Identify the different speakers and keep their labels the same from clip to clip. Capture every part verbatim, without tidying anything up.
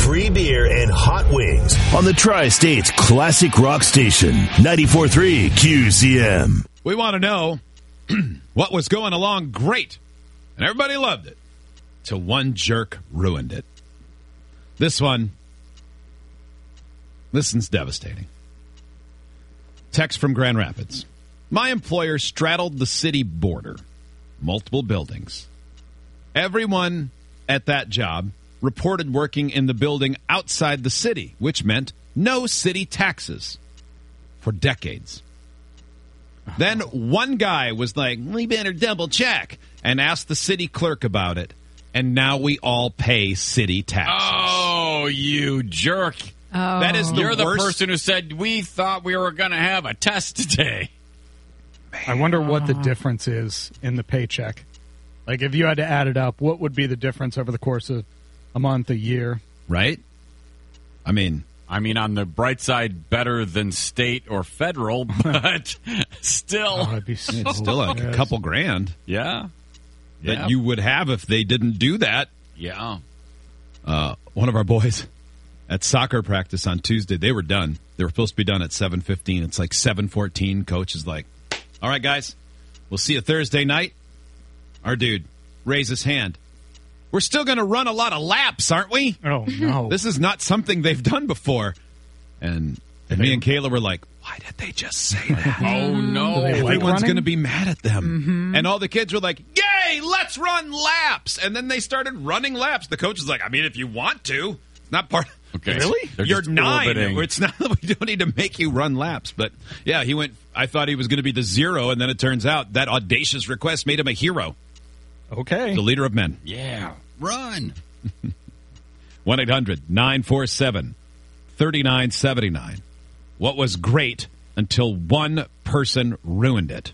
Speaker 1: free beer, and hot wings on the Tri-State's classic rock station, ninety-four point three Q C M.
Speaker 2: We want to know what was going along great, and everybody loved it, till one jerk ruined it. This one, this one's devastating. Text from Grand Rapids. My employer straddled the city border, multiple buildings. Everyone at that job reported working in the building outside the city, which meant no city taxes for decades. Oh. Then one guy was like, we better double check, and asked the city clerk about it, and now we all pay city taxes.
Speaker 3: Oh, you jerk.
Speaker 4: Oh.
Speaker 2: That is the
Speaker 3: You're the
Speaker 2: worst.
Speaker 3: person who said, we thought we were going to have a test today.
Speaker 5: I wonder what the difference is in the paycheck. Like, if you had to add it up, what would be the difference over the course of a month, a year?
Speaker 2: Right? I mean...
Speaker 3: I mean, on the bright side, better than state or federal, but still.
Speaker 5: Oh, it'd be so
Speaker 2: It's still like a couple grand.
Speaker 3: Yeah.
Speaker 2: That
Speaker 3: yeah.
Speaker 2: you would have if they didn't do that.
Speaker 3: Yeah.
Speaker 2: Uh, one of our boys at soccer practice on Tuesday, they were done. They were supposed to be done at seven fifteen. It's like seven fourteen. Coach is like, all right, guys, we'll see you Thursday night. Our dude raised his hand. We're still going to run a lot of laps, aren't we?
Speaker 5: Oh, no.
Speaker 2: This is not something they've done before. And, and me and Kayla were like, why did they just say that?
Speaker 3: Oh, no.
Speaker 5: they like
Speaker 2: Everyone's
Speaker 5: running?
Speaker 2: going to be mad at them.
Speaker 4: Mm-hmm.
Speaker 2: And all the kids were like, yay, let's run laps. And then they started running laps. The coach was like, I mean, if you want to. It's not part
Speaker 3: Okay.
Speaker 2: Really?
Speaker 3: They're
Speaker 2: You're
Speaker 3: just
Speaker 2: nine.
Speaker 3: orbiting.
Speaker 2: It's not. We don't need to make you run laps. But, yeah, he went. I thought he was going to be the zero, and then it turns out that audacious request made him a hero.
Speaker 5: Okay.
Speaker 2: The leader of men.
Speaker 3: Yeah. Run.
Speaker 2: one eight hundred nine four seven three nine seven nine. What was great until one person ruined it?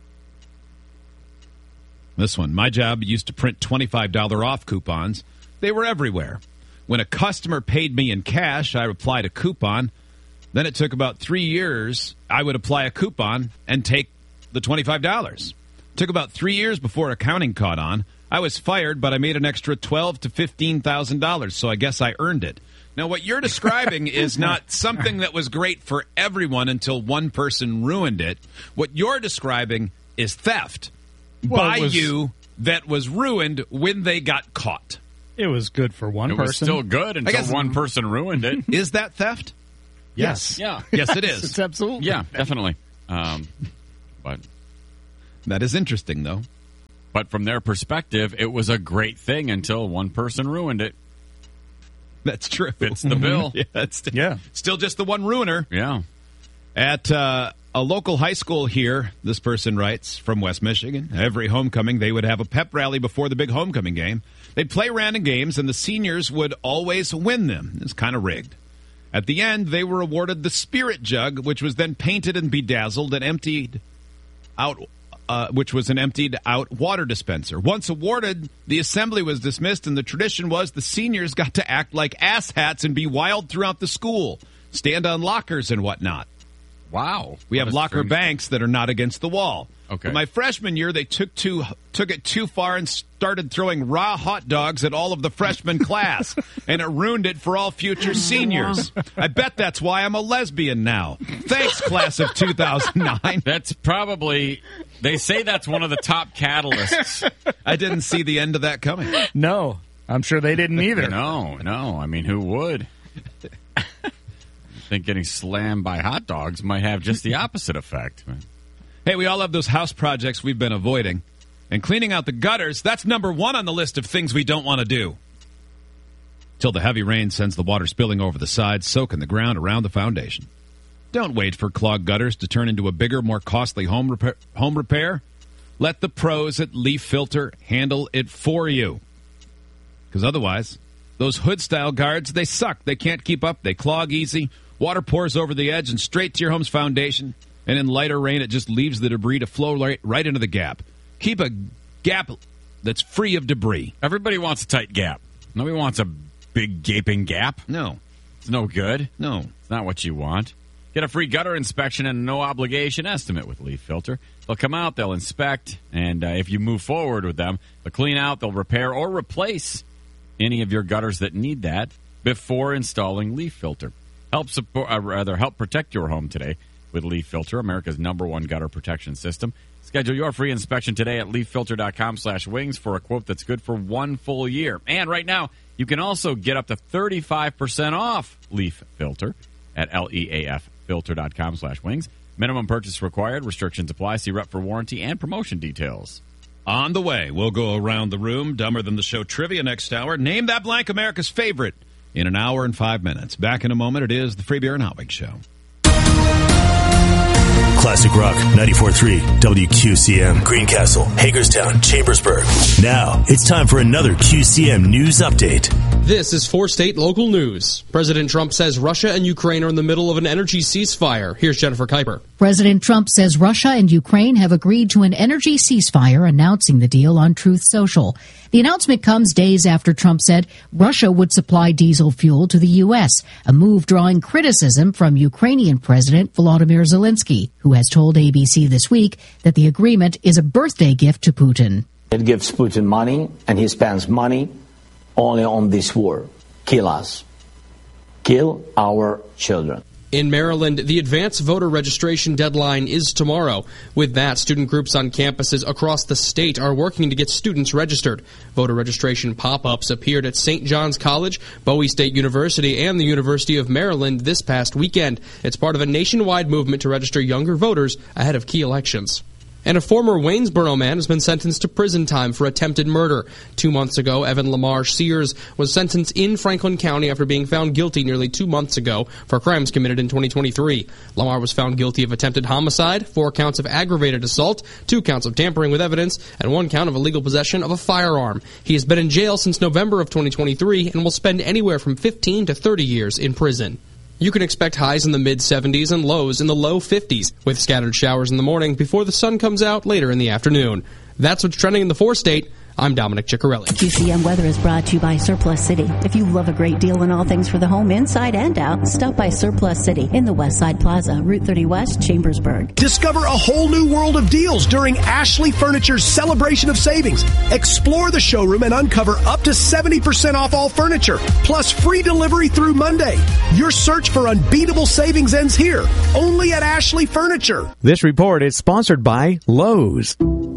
Speaker 2: This one. My job used to print twenty-five dollars off coupons. They were everywhere. When a customer paid me in cash, I applied a coupon. Then it took about three years. I would apply a coupon and take the twenty-five dollars. It took about three years before accounting caught on. I was fired, but I made an extra twelve thousand to fifteen thousand dollars, so I guess I earned it. Now, what you're describing is not something that was great for everyone until one person ruined it. What you're describing is theft
Speaker 5: Well,
Speaker 2: by
Speaker 5: it was-
Speaker 2: you that was ruined when they got caught.
Speaker 5: It was good for one
Speaker 3: It
Speaker 5: person.
Speaker 3: was still good until
Speaker 2: guess-
Speaker 3: one person ruined it.
Speaker 2: Is that theft?
Speaker 5: Yes.
Speaker 3: Yeah.
Speaker 2: Yes, it is.
Speaker 5: It's absolutely.
Speaker 3: Yeah, definitely. Um, but
Speaker 2: That is interesting, though.
Speaker 3: but from their perspective, it was a great thing until one person ruined it.
Speaker 2: That's true.
Speaker 3: Fits the bill.
Speaker 2: Yeah, that's st-
Speaker 5: Yeah.
Speaker 2: still just the one ruiner.
Speaker 3: Yeah.
Speaker 2: At uh, a local high school here, this person writes, from West Michigan, every homecoming they would have a pep rally before the big homecoming game. They'd play random games, and the seniors would always win them. It's kind of rigged. At the end, they were awarded the Spirit Jug, which was then painted and bedazzled and emptied out, uh, which was an emptied-out water dispenser. Once awarded, the assembly was dismissed, and the tradition was the seniors got to act like asshats and be wild throughout the school, stand on lockers and whatnot.
Speaker 3: Wow.
Speaker 2: We
Speaker 3: What
Speaker 2: have
Speaker 3: a
Speaker 2: locker
Speaker 3: strange-
Speaker 2: banks that are not against the wall.
Speaker 3: Okay.
Speaker 2: But my freshman year, they took too took it too far and started throwing raw hot dogs at all of the freshman class, and it ruined it for all future seniors. I bet that's why I'm a lesbian now. Thanks, class of two thousand nine.
Speaker 3: That's probably, they say that's one of the top catalysts.
Speaker 2: I didn't see the end of that coming.
Speaker 5: No, I'm sure they didn't either.
Speaker 3: No, no. I mean, who would? I think getting slammed by hot dogs might have just the opposite effect.
Speaker 2: Hey, we all have those house projects we've been avoiding. And cleaning out the gutters, that's number one on the list of things we don't want to do. Till the heavy rain sends the water spilling over the sides, soaking the ground around the foundation. Don't wait for clogged gutters to turn into a bigger, more costly home repair. Home repair. Let the pros at Leaf Filter handle it for you. Because otherwise, those hood-style guards, they suck. They can't keep up. They clog easy. Water pours over the edge and straight to your home's foundation. And in lighter rain, it just leaves the debris to flow right, right into the gap. Keep a gap that's free of debris.
Speaker 3: Everybody wants a tight gap. Nobody wants a big gaping gap.
Speaker 2: No.
Speaker 3: It's no good.
Speaker 2: No.
Speaker 3: It's not what you want. Get a free gutter inspection and a no-obligation estimate with Leaf Filter. They'll come out, they'll inspect, and uh, if you move forward with them, they'll clean out, they'll repair or replace any of your gutters that need that. before installing Leaf Filter. Help support, uh, rather help protect your home today with Leaf Filter, America's number one gutter protection system. Schedule your free inspection today at leaffilter.com slash wings for a quote that's good for one full year. And right now, you can also get up to thirty-five percent off Leaf Filter at leaffilter.com slash wings. Minimum purchase required. Restrictions apply. See rep for warranty and promotion details.
Speaker 2: On the way, we'll go around the room. Dumber Than the Show trivia next hour. Name that blank, America's favorite, in an hour and five minutes. Back in a moment, it is the Free Beer and Hot Wings Show.
Speaker 1: Classic Rock ninety-four point three W Q C M, Greencastle, Hagerstown, Chambersburg. Now it's time for another Q C M news update.
Speaker 4: This is four State Local News. President Trump says Russia and Ukraine are in the middle of an energy ceasefire. Here's Jennifer Kuiper.
Speaker 6: President Trump says Russia and Ukraine have agreed to an energy ceasefire, announcing the deal on Truth Social. The announcement comes days after Trump said Russia would supply diesel fuel to the U S, a move drawing criticism from Ukrainian President Volodymyr Zelensky, who has told A B C this week that the agreement is a birthday gift to Putin.
Speaker 7: It gives Putin money, and he spends money only on this war. Kill us. Kill our children.
Speaker 4: In Maryland, the advanced voter registration deadline is tomorrow. With that, student groups on campuses across the state are working to get students registered. Voter registration pop-ups appeared at Saint John's College, Bowie State University, and the University of Maryland this past weekend. It's part of a nationwide movement to register younger voters ahead of key elections. And a former Waynesboro man has been sentenced to prison time for attempted murder. Two months ago, Evan Lamar Sears was sentenced in Franklin County after being found guilty nearly two months ago for crimes committed in twenty twenty-three. Lamar was found guilty of attempted homicide, four counts of aggravated assault, two counts of tampering with evidence, and one count of illegal possession of a firearm. He has been in jail since November of twenty twenty-three and will spend anywhere from fifteen to thirty years in prison. You can expect highs in the mid-seventies and lows in the low fifties, with scattered showers in the morning before the sun comes out later in the afternoon. That's what's trending in the four-state. I'm Dominic Ciccarelli.
Speaker 8: Q C M weather is brought to you by Surplus City. If you love a great deal on all things for the home, inside and out, stop by Surplus City in the West Side Plaza, Route thirty West, Chambersburg.
Speaker 9: Discover a whole new world of deals during Ashley Furniture's Celebration of Savings. Explore the showroom and uncover up to seventy percent off all furniture, plus free delivery through Monday. Your search for unbeatable savings ends here, only at Ashley Furniture.
Speaker 10: This report is sponsored by Lowe's.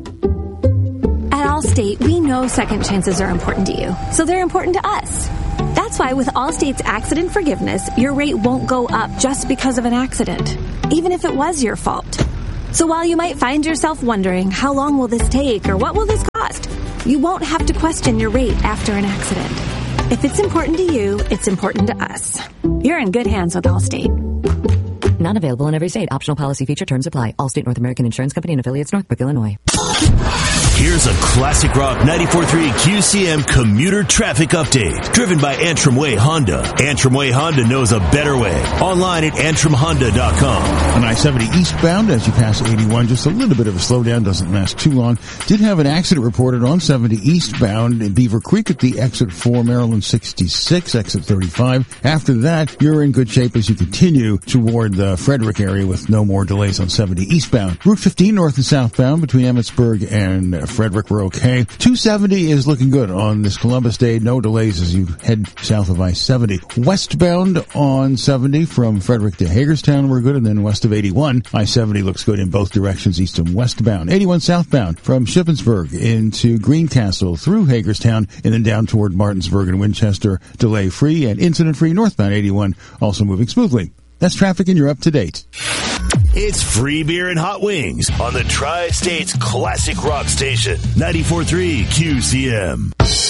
Speaker 11: At Allstate, we know second chances are important to you, so they're important to us. That's why with Allstate's accident forgiveness, your rate won't go up just because of an accident, even if it was your fault. So while you might find yourself wondering, how long will this take or what will this cost, you won't have to question your rate after an accident. If it's important to you, it's important to us. You're in good hands with Allstate.
Speaker 12: Not available in every state. Optional policy feature terms apply. Allstate North American Insurance Company and affiliates, Northbrook, Illinois.
Speaker 1: Here's a Classic Rock ninety-four point three Q C M commuter traffic update, driven by Antrim Way Honda. Antrim Way Honda knows a better way. Online at antrim honda dot com.
Speaker 13: On I seventy eastbound, as you pass eighty-one, just a little bit of a slowdown, doesn't last too long. Did have an accident reported on seventy eastbound in Beaver Creek at the exit for Maryland sixty-six, exit thirty-five. After that, you're in good shape as you continue toward the Frederick area with no more delays on seventy eastbound. Route fifteen north and southbound between Emmitsburg and Frederick, we're okay. two seventy is looking good on this Columbus Day. No delays as you head south of I seventy. Westbound on seventy from Frederick to Hagerstown, we're good. And then west of eighty-one, I seventy looks good in both directions, east and westbound. eighty-one southbound from Shippensburg into Greencastle through Hagerstown and then down toward Martinsburg and Winchester. Delay free and incident free. Northbound eighty-one also moving smoothly. That's traffic and you're up to date.
Speaker 1: It's Free Beer and Hot Wings on the Tri-State's Classic Rock Station, ninety-four point three Q C M.